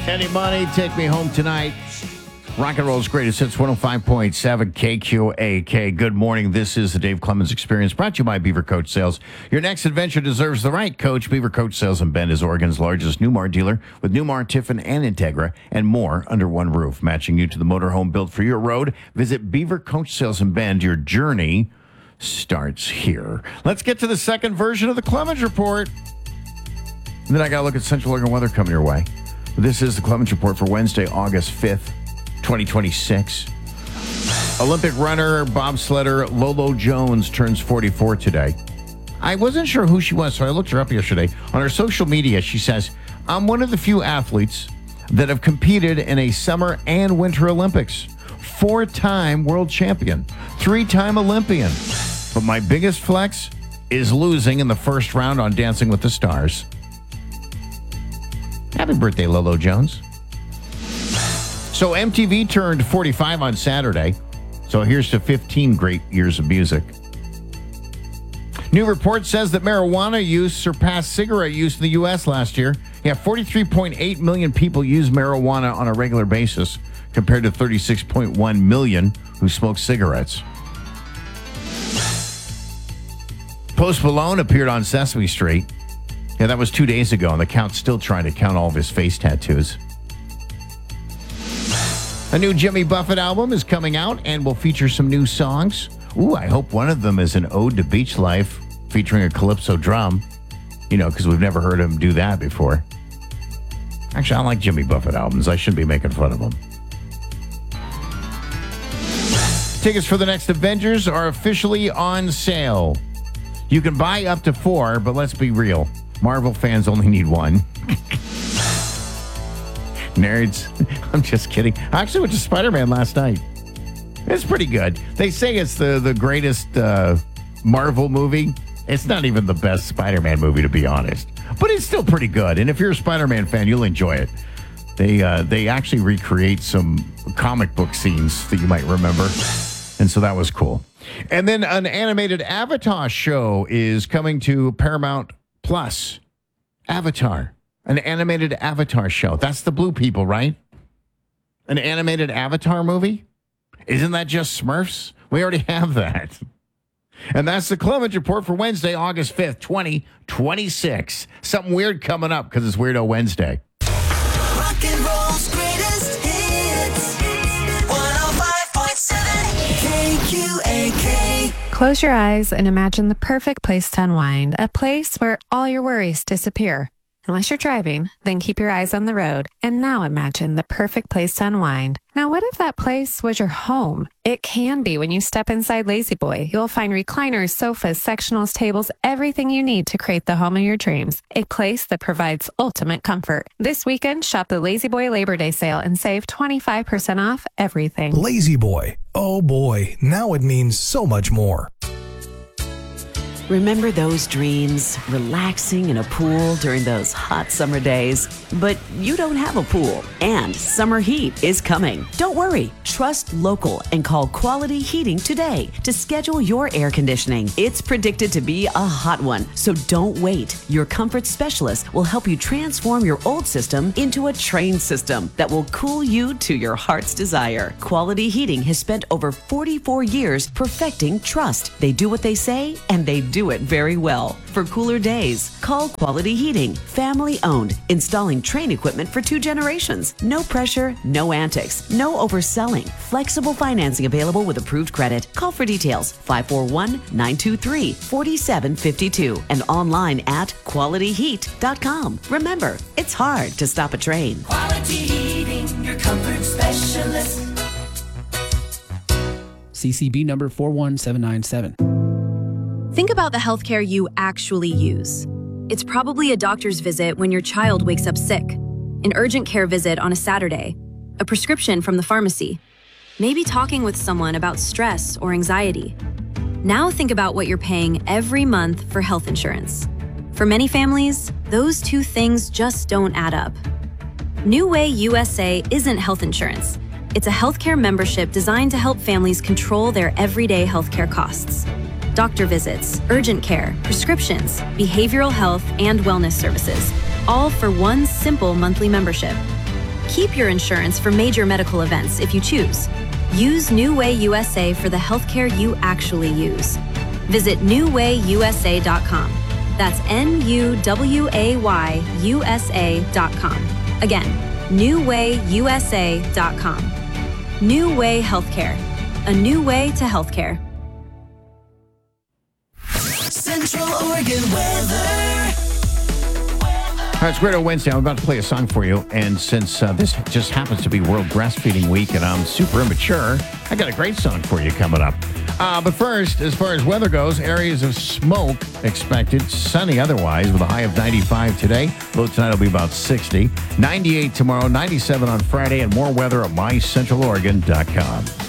Any Money, Take Me Home Tonight. Rock and roll's greatest hits, 105.7 KQAK. Good morning. This is the Dave Clemens Experience, brought to you by Beaver Coach Sales. Your next adventure deserves the right coach. Beaver Coach Sales in Bend is Oregon's largest Newmar dealer with Newmar, Tiffin, and Integra, and more under one roof, matching you to the motorhome built for your road. Visit Beaver Coach Sales in Bend. Your journey starts here. Let's get to the second version of the Clemens Report. And then I got to look at Central Oregon weather coming your way. This is the Clemens Report for Wednesday, August 5th. 2026. Olympic runner, bobsledder Lolo Jones turns 44 today. I wasn't sure who she was, so I looked her up yesterday. On her social media, she says, I'm one of the few athletes that have competed in a summer and winter Olympics. 4-time world champion, 3-time Olympian. But my biggest flex is losing in the first round on Dancing with the Stars. Happy birthday, Lolo Jones. So MTV turned 45 on Saturday. So here's to 15 great years of music. New report says that marijuana use surpassed cigarette use in the U.S. last year. Yeah, 43.8 million people use marijuana on a regular basis, compared to 36.1 million who smoke cigarettes. Post Malone appeared on Sesame Street. Yeah, that was 2 days ago, and the count's still trying to count all of his face tattoos. A new Jimmy Buffett album is coming out and will feature some new songs. Ooh, I hope one of them is an ode to beach life featuring a calypso drum. You know, because we've never heard him do that before. Actually, I like Jimmy Buffett albums. I shouldn't be making fun of them. Tickets for the next Avengers are officially on sale. You can buy up to 4, but let's be real. Marvel fans only need 1. Nerds. I'm just kidding. I actually went to Spider-Man last night. It's pretty good. They say it's the greatest Marvel movie. It's not even the best Spider-Man movie, to be honest. But it's still pretty good. And if you're a Spider-Man fan, you'll enjoy it. They actually recreate some comic book scenes that you might remember. And so that was cool. And then an animated Avatar show is coming to Paramount Plus. Avatar. An animated Avatar show. That's the blue people, right? An animated Avatar movie? Isn't that just Smurfs? We already have that. And that's the Clemens Report for Wednesday, August 5th, 2026. Something weird coming up because it's Weirdo Wednesday. Rock and roll's greatest hits. 105.7 KQAK. Close your eyes and imagine the perfect place to unwind. A place where all your worries disappear. Unless you're driving, then keep your eyes on the road. And now imagine the perfect place to unwind. Now, what if that place was your home? It can be when you step inside La-Z-Boy. You'll find recliners, sofas, sectionals, tables, everything you need to create the home of your dreams. A place that provides ultimate comfort. This weekend, shop the La-Z-Boy Labor Day sale and save 25% off everything. La-Z-Boy. Oh boy, now it means so much more. Remember those dreams? Relaxing in a pool during those hot summer days? But you don't have a pool, and summer heat is coming. Don't worry. Trust local and call Quality Heating today to schedule your air conditioning. It's predicted to be a hot one, so don't wait. Your comfort specialist will help you transform your old system into a trained system that will cool you to your heart's desire. Quality Heating has spent over 44 years perfecting trust. They do what they say, and they do it very well. For cooler days, call Quality Heating. Family owned, installing Trane equipment for 2 generations. No pressure, no antics, no overselling. Flexible financing available with approved credit. Call for details 541-923-4752 and online at qualityheat.com. Remember, it's hard to stop a train. Quality Heating, your comfort specialist. CCB number 41797. Think about the healthcare you actually use. It's probably a doctor's visit when your child wakes up sick, an urgent care visit on a Saturday, a prescription from the pharmacy, maybe talking with someone about stress or anxiety. Now think about what you're paying every month for health insurance. For many families, those 2 things just don't add up. New Way USA isn't health insurance. It's a healthcare membership designed to help families control their everyday healthcare costs. Doctor visits, urgent care, prescriptions, behavioral health, and wellness services, all for one simple monthly membership. keep your insurance for major medical events if you choose. Use New Way USA for the healthcare you actually use. Visit newwayusa.com. That's NUWAYUSA.com. Again, newwayusa.com. New Way Healthcare. A new way to healthcare. Central Oregon weather. All right, it's Great Wednesday. I'm about to play a song for you. And since this just happens to be World Breastfeeding Week and I'm super immature, I got a great song for you coming up. But first, as far as weather goes, areas of smoke expected. Sunny otherwise with a high of 95 today. Low tonight will be about 60. 98 tomorrow, 97 on Friday, and more weather at mycentraloregon.com.